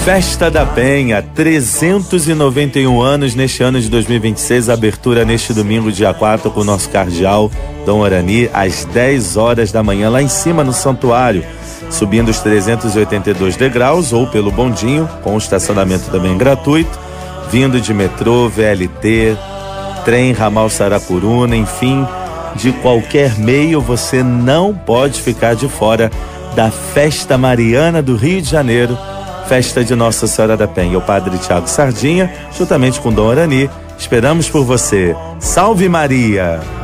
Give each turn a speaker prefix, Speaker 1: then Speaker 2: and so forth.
Speaker 1: Festa da Penha, 391 anos neste ano de 2026, abertura neste domingo, dia 4, com o nosso cardeal, Dom Orani, às 10 horas da manhã, lá em cima no santuário, subindo os 382 degraus, ou pelo bondinho, com estacionamento também gratuito, vindo de metrô, VLT, trem, ramal Saracuruna, enfim, de qualquer meio, você não pode ficar de fora da Festa Mariana do Rio de Janeiro, Festa de Nossa Senhora da Penha. O Padre Tiago Sardinha, juntamente com Dom Orani, esperamos por você. Salve Maria!